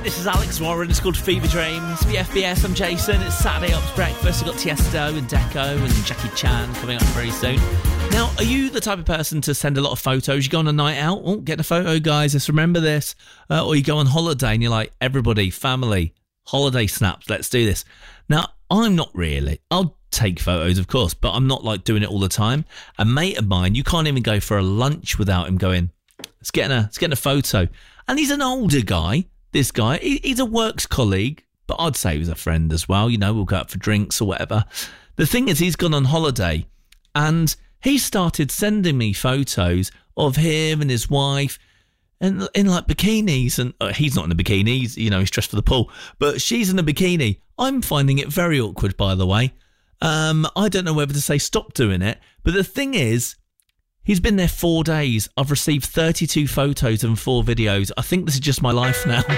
This is Alex Warren. It's called Fever Dreams. BFBS, I'm Jason. It's Saturday Ops Breakfast. We've got Tiesto and Deco and Jackie Chan coming up very soon. Now, are you the type of person to send a lot of photos? You go on a night out, get a photo, guys. Let's remember this. Or you go on holiday and you're like, everybody, family, holiday snaps, let's do this. Now, I'm not really. I'll take photos, of course, but I'm not like doing it all the time. A mate of mine, you can't even go for a lunch without him going, let's get a photo. And he's an older guy. This guy, he's a works colleague, but I'd say he was a friend as well. You know, we'll go out for drinks or whatever. The thing is, he's gone on holiday and he started sending me photos of him and his wife and in like bikinis. And he's not in a bikini, he's dressed for the pool, but she's in a bikini. I'm finding it very awkward, by the way. I don't know whether to say stop doing it, but the thing is, he's been there 4 days. I've received 32 photos and 4 videos. I think this is just my life now.